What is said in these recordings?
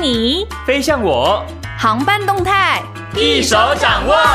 你， 飞向我， 航班动态一手掌握。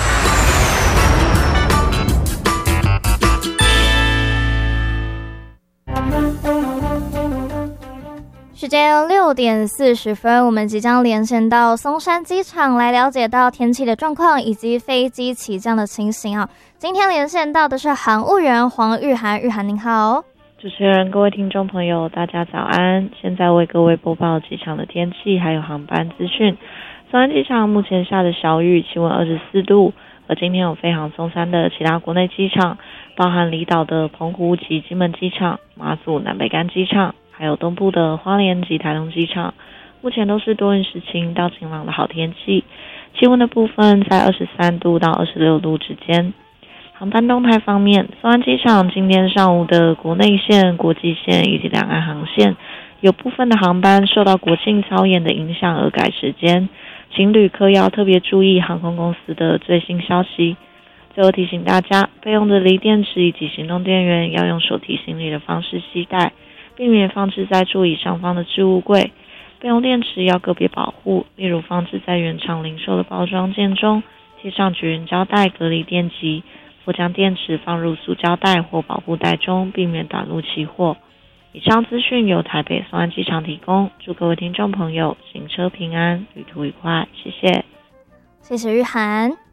时间6:40，我们即将连线到松山机场来了解到天气的状况以及飞机起降的情形啊。今天连线到的是航务员黄玉涵，玉涵您好。 主持人，各位听众朋友，大家早安！现在为各位播报机场的天气还有航班资讯。松山机场目前下的小雨，气温24度。而今天有飞航松山的其他国内机场，包含离岛的澎湖及金门机场、马祖南北干机场，还有东部的花莲及台东机场，目前都是多云时晴到晴朗的好天气。气温的部分在23度到26度之间。航班动态方面，松山机场今天上午的国内线、国际线以及两岸航线，有部分的航班受到国庆操演的影响而改时间，请旅客要特别注意航空公司的最新消息。最后提醒大家，备用的锂电池以及行动电源要用手提行李的方式携带，避免放置在座椅上方的置物柜。备用电池要个别保护，例如放置在原厂零售的包装件中，贴上绝缘胶带隔离电极，或将电池放入塑胶袋或保护袋中，避免短路起火。以上资讯由台北松山机场提供，祝各位听众朋友行车平安，旅途愉快，谢谢。 谢谢玉涵。